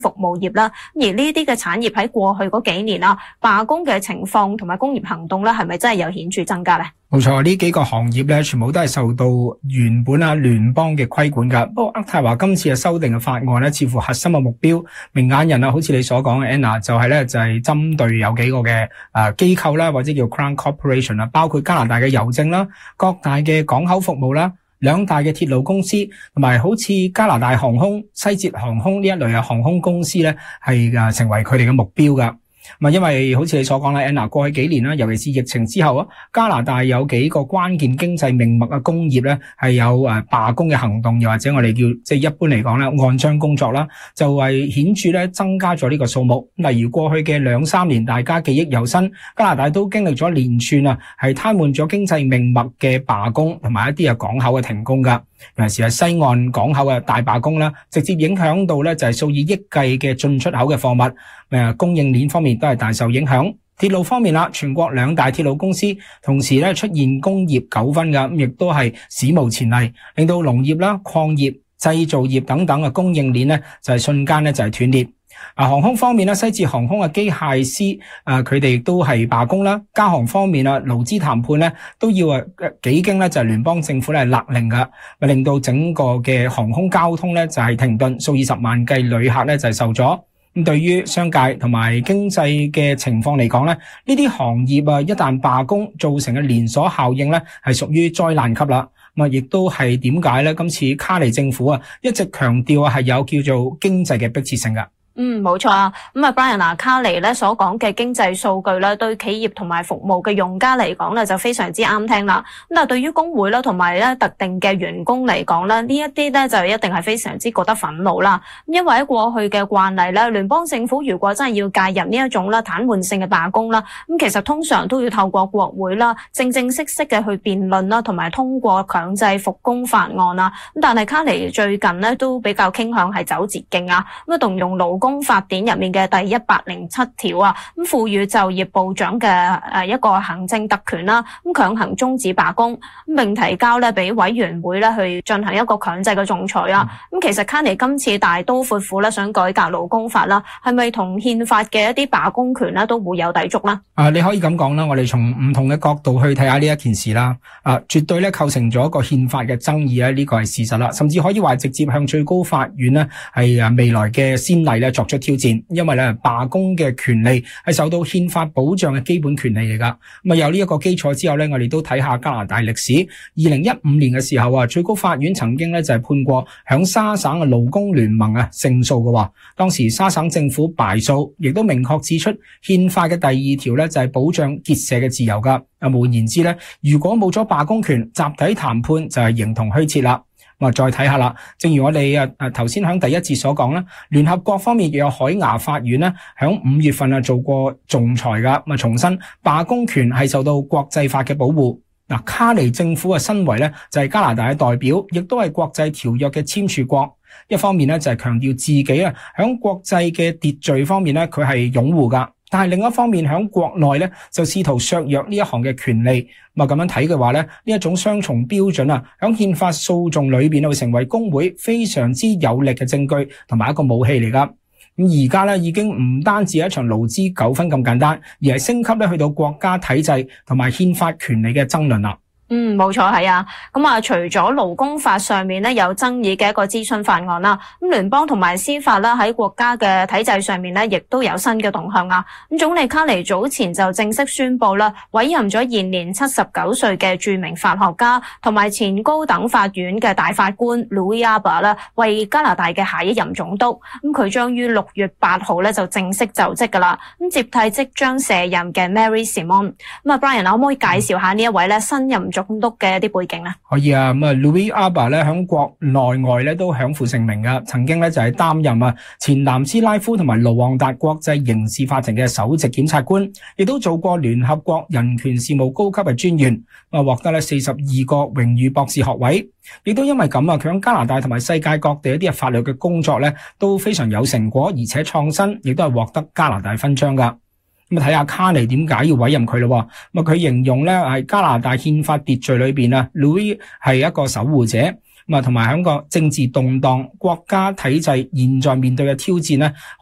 服務業啦。而呢啲嘅產業喺過去嗰幾年啦，罷工嘅情況同埋工業行動咧，係咪真係有顯著增加咧？ 冇錯，呢幾個行業咧，全部都係受到原本聯邦嘅規管㗎。不過渥太華今次嘅修訂嘅法案咧，似乎核心嘅目標，明眼人好似你所講嘅 Anna，就係針對有幾個嘅機構啦，或者叫 Crown Corporation 啦，包括加拿大嘅郵政啦、各大嘅港口服務啦、兩大嘅鐵路公司，同埋好似加拿大航空、西捷航空呢一類嘅航空公司咧，係成為佢哋嘅目標㗎。因為好似你所講啦 ，Anna 過去幾年啦，尤其是疫情之後加拿大有幾個關鍵經濟命脈嘅工業咧，係有罷工嘅行動，又或者我哋叫即係一般嚟講咧，按章工作啦，就係顯著咧增加咗呢個數目。例如過去嘅2-3年，大家記憶猶新，加拿大都經歷咗連串係癱瘓咗經濟命脈嘅罷工，同埋一啲港口嘅停工噶。尤其是係西岸港口嘅大罷工啦，直接影響到咧就係數以億計嘅進出口嘅貨物，供應鏈方面都係大受影響。鐵路方面啦，全國兩大鐵路公司同時咧出現工業糾紛噶，亦都係史無前例，令到農業啦、礦業、製造業等等嘅供應鏈咧就係瞬間咧就係斷裂。航空方面咧，西捷航空嘅機械師佢哋都係罷工啦。加航方面勞資談判咧都要幾經咧就係聯邦政府咧勒令噶，令到整個嘅航空交通咧就係停頓，數以十萬計旅客咧就係受阻。咁對於商界同埋經濟嘅情況嚟講咧，呢啲行業一旦罷工造成嘅連鎖效應咧係屬於災難級啦。亦都係點解咧？今次卡尼政府一直強調係有叫做經濟嘅迫切性噶。 冇錯啊。Brian 卡尼咧所講嘅經濟數據咧，對企業同埋服務嘅用家嚟講咧就非常之啱聽啦。咁但係對於工會啦同埋咧特定嘅員工嚟講咧，呢一啲咧就一定係非常之覺得憤怒啦。因為喺過去嘅慣例咧，聯邦政府如果真係要介入呢一種啦癱瘓性嘅罷工啦，咁其實通常都要透過國會啦正式嘅去辯論啦，同埋通過強制復工法案啦。咁但係卡尼最近咧都比較傾向係走捷徑啊，咁動用勞工法典入面嘅第107條啊，咁賦予就業部長嘅一個行政特權啦，咁強行終止罷工，並提交咧俾委員會咧去進行一個強制嘅仲裁啊。咁其實卡尼今次大刀闊斧咧想改革勞工法啦，係咪同憲法嘅一啲罷工權咧都會有抵觸呢？你可以咁講啦，我哋從唔同嘅角度去睇下呢一件事啦。絕對咧構成咗一個憲法嘅爭議咧，呢個係事實啦，甚至可以話直接向最高法院咧係未來嘅先例咧作出挑戰，因為咧罷工嘅權利係受到憲法保障嘅基本權利嚟噶。咁有呢一個基礎之後咧，我哋都睇下加拿大歷史。2015年嘅時候最高法院曾經咧就係判過響沙省嘅勞工聯盟勝訴嘅話，當時沙省政府敗訴，亦都明確指出憲法嘅第2條咧就係保障結社嘅自由噶。換言之咧，如果冇咗罷工權，集體談判就係形同虛設啦。再睇下啦，正如我哋頭先喺第一節所講啦，聯合國方面亦有海牙法院咧，喺5月份做過仲裁噶，重申罷工權係受到國際法嘅保護。卡尼政府嘅身為咧就係加拿大嘅代表，亦都係國際條約嘅簽署國。一方面咧就係強調自己喺國際嘅秩序方面咧佢係擁護噶。但係另一方面喺國內咧就試圖削弱呢一項嘅權利，咁樣睇嘅話咧，呢一種雙重標準喺憲法訴訟裏邊會成為工會非常之有力嘅證據同埋一個武器嚟噶。咁而家咧已經唔單止係一場勞資糾紛咁簡單，而係升級咧去到國家體制同埋憲法權利嘅爭論啦。冇錯，係啊。除咗勞工法上面咧有爭議嘅一個諮詢法案啦，咁聯邦同埋司法啦喺國家嘅體制上面咧亦都有新嘅動向啊。咁總理卡尼早前就正式宣布啦，委任咗現年79歲嘅著名法學家同埋前高等法院嘅大法官 Louis Arbour 啦，為加拿大嘅下一任總督。咁佢將於6月8號咧就正式就職噶啦，咁接替即將卸任嘅 Mary Simon。Brian 可唔可以介紹下呢一位咧新任總督嘅一啲背景呢？ 可以啊。Louis Arbour 咧響國內外咧都享負盛名噶，曾經咧就係擔任前南斯拉夫同埋盧旺達國際刑事法庭嘅首席檢察官，亦都做過聯合國人權事務高級嘅專員，獲得咧42個榮譽博士學位，亦都因為咁佢喺加拿大同埋世界各地一啲法律嘅工作咧都非常有成果，而且創新，亦都係獲得加拿大勳章噶。咁睇下卡尼點解要委任佢咯？佢形容咧係加拿大憲法秩序裏邊Louis 係一個守護者。 咁啊，同埋喺個政治動盪、國家體制現在面對嘅挑戰咧，